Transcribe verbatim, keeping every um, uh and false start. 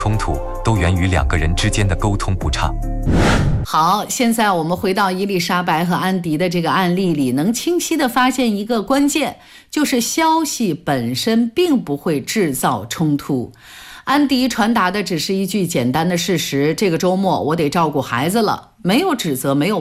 冲突都源于两个人之间的沟通不畅。 好，现在我们回到伊丽莎白和安迪的这个案例里，能清晰地发现一个关键，就是消息本身并不会制造冲突。安迪传达的只是一句简单的事实，这个周末我得照顾孩子了，没有指责，没有